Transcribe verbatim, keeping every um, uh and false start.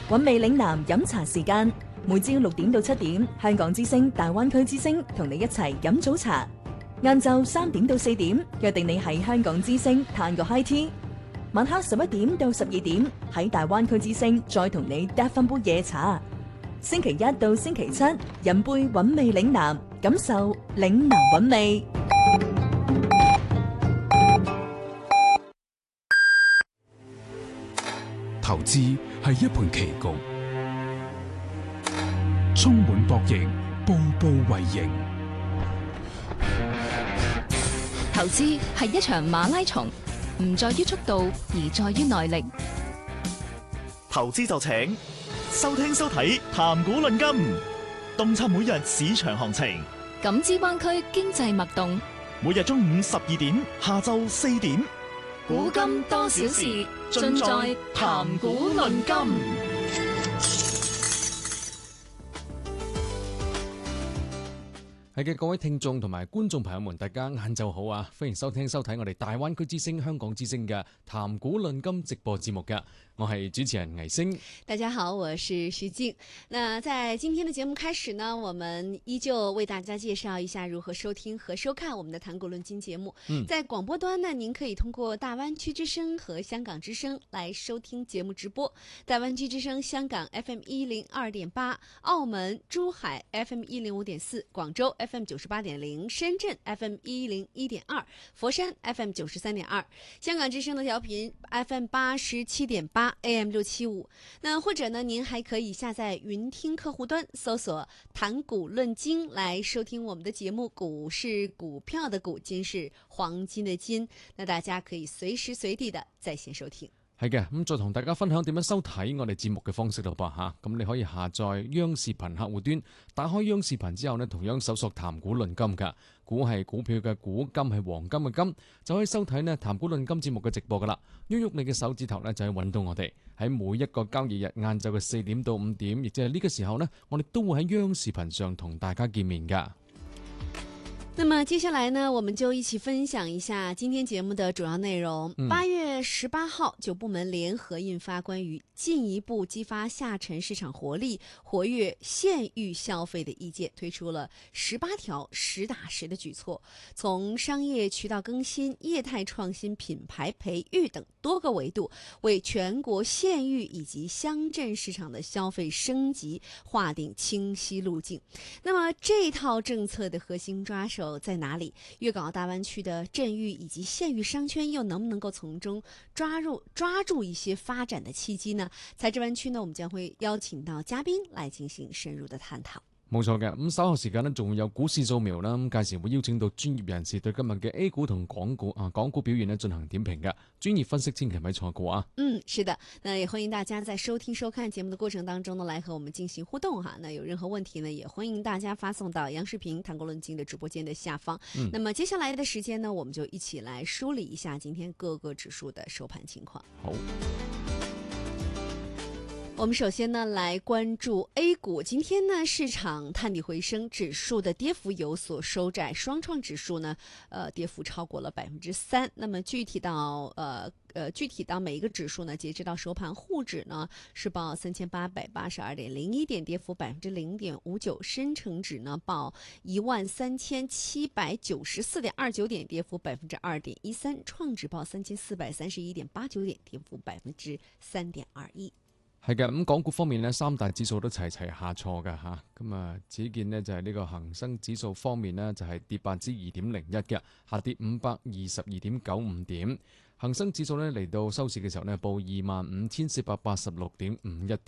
韻味嶺南飲茶時間，每朝六點到七點，香港之聲、大灣區之聲同你一齊飲早茶。晏晝三點到四點，約定你喺香港之聲嘆個 high tea。晚黑十一點到十二點，喺大灣區之聲再同你嗒翻杯夜茶。星期一到星期七，飲杯韻味嶺南，感受嶺南韻味。 投資係一盤棋局，充滿博弈，步步為營。 投資係一場馬拉松，唔在於速度，而在於耐力。 投資就請收聽收睇談股論金，洞察每日市場行情， 感知灣區經濟脈動。 每日中午十二點，下晝四點。 古今多少事，盡在談股論金。 係嘅，各位聽眾同埋觀眾朋友們，大家晏晝好啊！歡迎收聽收睇我哋大灣區之聲、香港之聲嘅談股論金直播節目嘅，我係主持人魏星。 大家好，我是徐靜。那在今天的節目開始呢，我們依舊為大家介紹一下如何收聽和收看我們的談股論金節目。嗯，在廣播端呢，您可以通過大灣區之聲和香港之聲來收聽節目直播。大灣區之聲香港 F M 一零二點八，澳門、珠海 F M 一零五點四，廣州 F M 九十八點零，深圳 F M 一零一點二，佛山 F M 九十三點二，香港之聲的調頻 F M 八十七點八。A M 六七五，那或者呢，您還可以下載雲聽客戶端，搜索談股論金來收聽我們的節目。股是股票的股，金是黃金的金，那大家可以隨時隨地的在線收聽。 係嘅，咁再同大家分享點樣收睇我哋節目嘅方式咯噃吓，咁你可以下載央視頻客戶端，打開央視頻之後呢，同樣搜索談股論金噶，股係股票嘅股，金係黃金嘅金，就可以收睇呢談股論金節目嘅直播噶啦。喐喐你嘅手指頭呢，就可以揾到我哋喺每一個交易日晏晝嘅四點到五點，亦即係呢個時候呢，我哋都會喺央視頻上同大家見面噶。 那麼接下來呢，我們就一起分享一下今天節目的主要內容。八、嗯、月十八號，九部門聯合印發關於進一步激發下沉市場活力、活躍縣域消費的意見，推出了十八條實打實的舉措，從商業渠道更新、業態創新、品牌培育等多個維度，為全國縣域以及鄉鎮市場的消費升級劃定清晰路徑。那麼這套政策的核心抓手在哪裡？粵港澳大灣區的鎮域以及縣域商圈又能不能夠從中抓入抓住一些發展的契機呢？財智灣區呢，我們將會邀請到嘉賓來進行深入的探討。 冇錯嘅，咁稍後時間呢，仲會有股市掃描啦，咁屆時會邀請到專業人士對今日嘅 A 股同港股啊港股表現呢進行點評嘅專業分析，千祈咪錯過啊！嗯， 是的，那也歡迎大家在收聽收看節目的過程當中呢，來和我們進行互動哈。那有任何問題呢，也歡迎大家發送到央視頻談股論金的直播間的下方。嗯，那麼接下來的時間呢，我們就一起來梳理一下今天各個指數的收盤情況。 好。 我們首先呢來關注 A 股，今天呢市場探底回升，指數的跌幅有所收窄，雙創指數呢，呃跌幅超過了百分之三。那麼具體到呃呃具體到每一個指數呢，截止到收盤，滬指呢是報三千八百八十二點零一點，跌幅百分之零點五九；深成指呢報一萬三千七百九十四點二九點，跌幅百分之二點一三；創指報三千四百三十一點八九點，跌幅百分之三點二一。 係嘅，咁港股方面呢，三大指數都齊齊下挫嘅吓，咁啊，只見呢就係呢個恒生指數方面呢，就係跌百分之二點零一嘅，下跌五百二十二點九五點，恒生指數呢嚟到收市嘅時候呢，報二萬五千四百八十六點五一點。